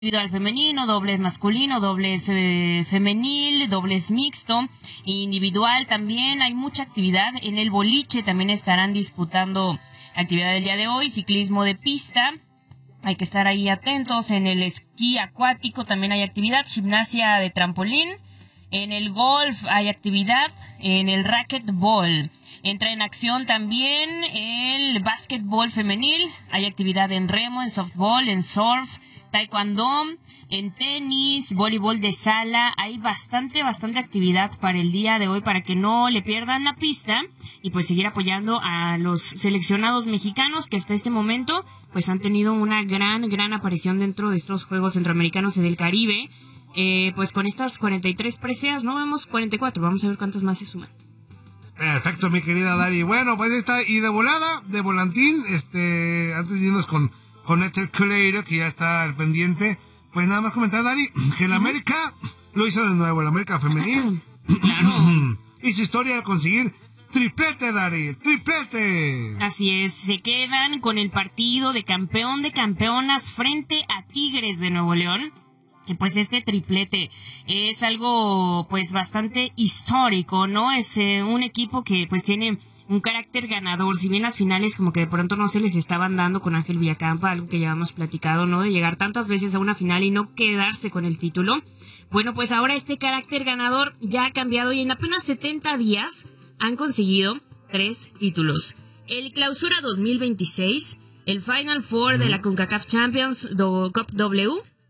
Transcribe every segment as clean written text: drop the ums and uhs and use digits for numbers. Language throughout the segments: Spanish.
individual femenino, dobles masculino, dobles femenil, dobles mixto, individual también. Hay mucha actividad en el boliche, también estarán disputando actividad del día de hoy, ciclismo de pista. Hay que estar ahí atentos. En el esquí acuático también hay actividad, gimnasia de trampolín. En el golf hay actividad, en el racquetball. Entra en acción también el básquetbol femenil. Hay actividad en remo, en softball, en surf, taekwondo, en tenis, voleibol de sala. Hay bastante actividad para el día de hoy para que no le pierdan la pista y pues seguir apoyando a los seleccionados mexicanos que hasta este momento pues han tenido una gran aparición dentro de estos Juegos Centroamericanos y del Caribe. Pues con estas 43 preseas, no vemos 44, vamos a ver cuántas más se suman. Perfecto, mi querida Dari. Bueno, pues ahí está, y de volada, de volantín, antes de irnos con Héctor Culeiro, que ya está al pendiente, pues nada más comentar, Dari, que el América lo hizo de nuevo, el América femenil. Claro. Y su historia al conseguir triplete, Dari, triplete. Así es, se quedan con el partido de campeón de campeonas frente a Tigres de Nuevo León. Y pues este triplete es algo pues bastante histórico, ¿no? Es un equipo que pues tiene un carácter ganador, si bien las finales como que de pronto no se les estaban dando con Ángel Villacampa, algo que ya hemos platicado, ¿no? De llegar tantas veces a una final y no quedarse con el título. Bueno, pues ahora este carácter ganador ya ha cambiado y en apenas 70 días han conseguido 3 títulos. El Clausura 2026, el Final Four de la CONCACAF Champions Cup W,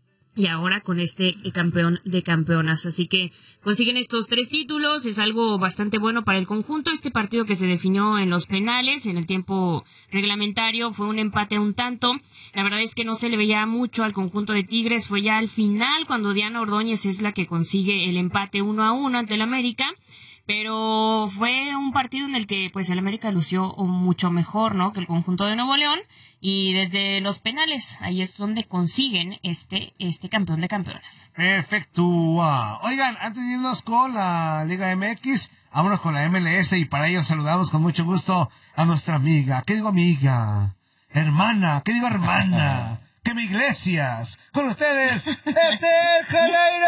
y ahora con este campeón de campeonas. Así que consiguen estos 3 títulos, es algo bastante bueno para el conjunto. Este partido que se definió en los penales, en el tiempo reglamentario, fue un empate a un tanto. La verdad es que no se le veía mucho al conjunto de Tigres, fue ya al final cuando Diana Ordóñez es la que consigue el empate 1-1 ante el América. Pero fue un partido en el que pues el América lució mucho mejor, ¿no?, que el conjunto de Nuevo León, y desde los penales ahí es donde consiguen este campeón de campeonas. Perfecto. Oigan, antes de irnos con la Liga MX, vámonos con la MLS, y para ello saludamos con mucho gusto a nuestra amiga. ¿Qué digo amiga? Hermana. ¿Qué digo hermana? ¡Que me Iglesias! Con ustedes, Héctor Culeiro.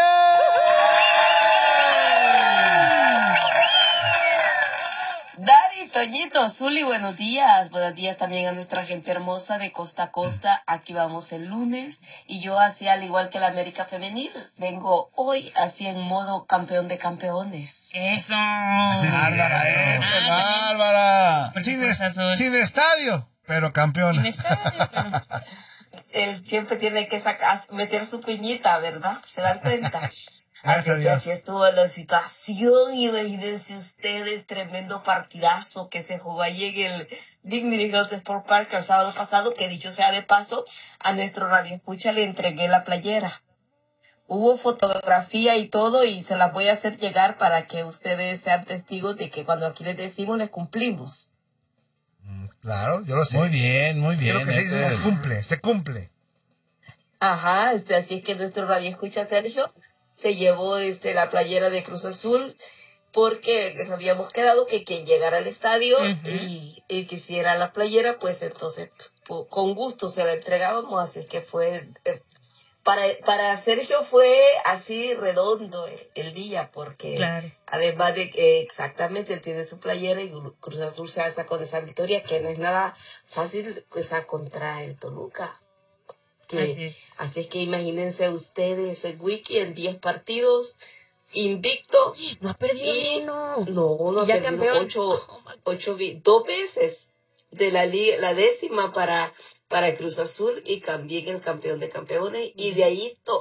Dari, Toñito, Zuli, buenos días. Buenos días también a nuestra gente hermosa de costa a costa. Aquí vamos el lunes y yo así, al igual que la América Femenil, vengo hoy así en modo campeón de campeones. ¡Eso! Sí, ¡Bárbara, bárbara! Sin estadio, pero campeona. Sin estadio, pero... Él siempre tiene que meter su piñita, ¿verdad? ¿Se dan cuenta? Así que así estuvo la situación. Imagínense ustedes, tremendo partidazo que se jugó allí en el Dignity Health Sport Park el sábado pasado, que dicho sea de paso, a nuestro radio escucha le entregué la playera. Hubo fotografía y todo, y se las voy a hacer llegar para que ustedes sean testigos de que cuando aquí les decimos, les cumplimos. Claro, yo lo sé. Muy bien. Creo que se cumple. Ajá, así es que nuestro radio escucha Sergio se llevó la playera de Cruz Azul, porque les habíamos quedado que quien llegara al estadio y quisiera la playera, pues entonces con gusto se la entregábamos. Así que fue para Sergio fue así redondo el día, porque claro, además de que exactamente él tiene su playera y Cruz Azul se alza con esa victoria, que no es nada fácil, contra el Toluca. Así es que imagínense ustedes el Wiki en 10 partidos, invicto. No ha perdido uno. No ha perdido 2 veces de la liga, la 10ª para Cruz Azul, y también el campeón de campeones, y de ahí todo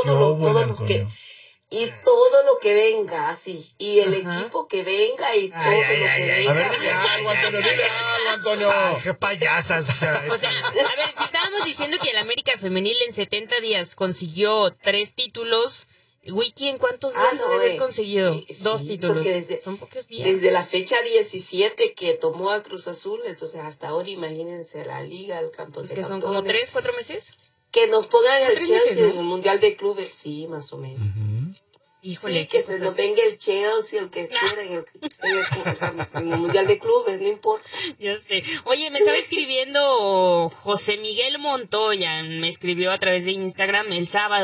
lo que venga, así, y el equipo que venga, y todo lo que venga. A ver, dile algo, Antonio. Qué payasas. O sea, a ver, si estábamos diciendo que el América Femenil en 70 días consiguió 3 títulos, Wiki, ¿en cuántos días debe haber conseguido 2 títulos? Son pocos días. Desde la fecha 17 que tomó a Cruz Azul, entonces hasta ahora imagínense la liga, el campeón de campeones. ¿Que son como 3-4 meses? Que nos pongan el Chelsea, meses, ¿no?, en el Mundial de Clubes, sí, más o menos. Híjole, sí, que se lo venga el Chelsea, el que quiera, en el Mundial de Clubes, no importa. Yo sé. Oye, me estaba escribiendo José Miguel Montoya, me escribió a través de Instagram el sábado.